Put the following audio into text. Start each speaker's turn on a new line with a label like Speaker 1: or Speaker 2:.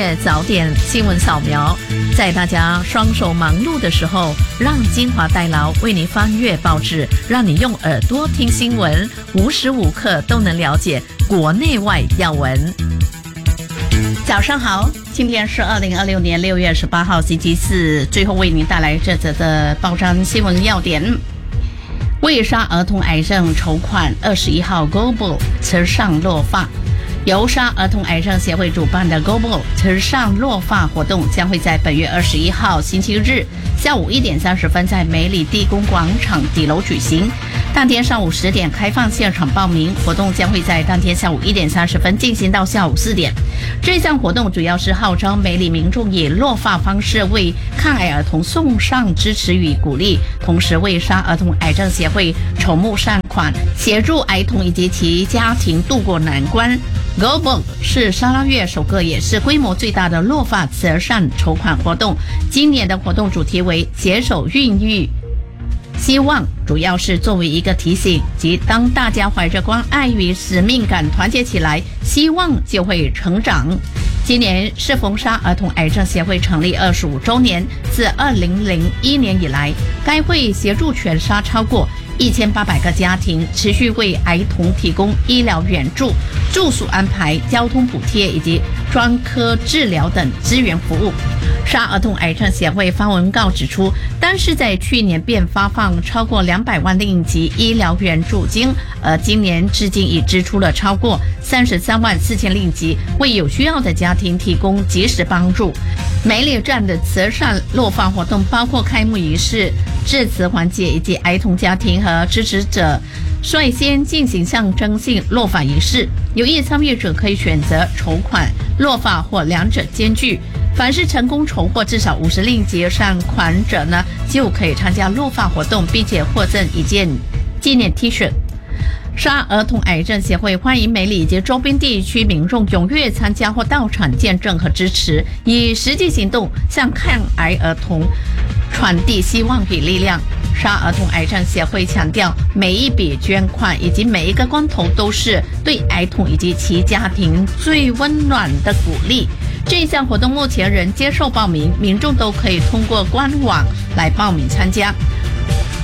Speaker 1: 月早点新闻扫描，在大家双手忙碌的时候，让精华代劳为你翻阅报纸，让你用耳朵听新闻，无时无刻都能了解国内外要闻。早上好，今天是2026年6月18号星期四，最后为您带来这则的报章新闻要点。为杀儿童癌症筹款21号 Global 慈善落发。由杀儿童癌症协会主办的 Global 慈善落发活动将会在本月21号星期日下午1点30分在美里地宫广场底楼举行。当天上午10点开放现场报名，活动将会在当天下午1点30分进行到下午4点。这项活动主要是号召美里民众以落发方式为抗癌儿童送上支持与鼓励，同时为杀儿童癌症协会筹募善款，协助儿童以及其家庭度过难关。Global 是沙拉越首个也是规模最大的落发慈善筹款活动。今年的活动主题为携手孕育希望，主要是作为一个提醒，即当大家怀着关爱与使命感团结起来，希望就会成长。今年是逢杀儿童癌症协会成立25周年，自2001年以来，该会协助全沙超过1800个家庭，持续为儿童提供医疗援助、住宿安排、交通补贴以及专科治疗等资源服务。杀儿童癌症协会发文告指出，单是在去年便发放超过200万令吉医疗援助金，而今年至今已支出了超过33万4千令吉，为有需要的家庭提供及时帮助。美里站的慈善落发活动包括开幕仪式、致辞环节以及儿童家庭和支持者率先进行象征性落发仪式。有意参与者可以选择筹款、落发或两者兼具。凡是成功筹获至少50令吉善款者呢，就可以参加落发活动，并且获赠一件纪念 T 恤。杀儿童癌症协会欢迎美里以及周边地区民众踊跃参加或到场见证和支持，以实际行动向抗癌儿童传递希望与力量。杀儿童癌症协会强调，每一笔捐款以及每一个光头都是对儿童以及其家庭最温暖的鼓励。这一项活动目前仍接受报名，民众都可以通过官网来报名参加。